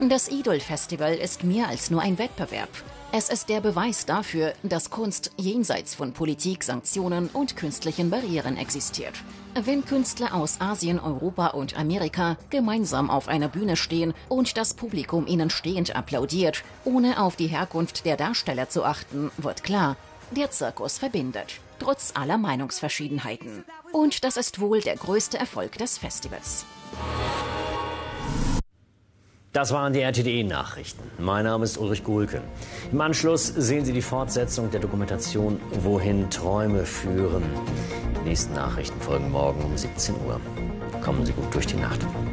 Das Idol-Festival ist mehr als nur ein Wettbewerb. Es ist der Beweis dafür, dass Kunst jenseits von Politik, Sanktionen und künstlichen Barrieren existiert. Wenn Künstler aus Asien, Europa und Amerika gemeinsam auf einer Bühne stehen und das Publikum ihnen stehend applaudiert, ohne auf die Herkunft der Darsteller zu achten, wird klar, der Zirkus verbindet, trotz aller Meinungsverschiedenheiten. Und das ist wohl der größte Erfolg des Festivals. Das waren die RTDE-Nachrichten. Mein Name ist Ulrich Gohlke. Im Anschluss sehen Sie die Fortsetzung der Dokumentation Wohin Träume führen. Die nächsten Nachrichten folgen morgen um 17 Uhr. Kommen Sie gut durch die Nacht.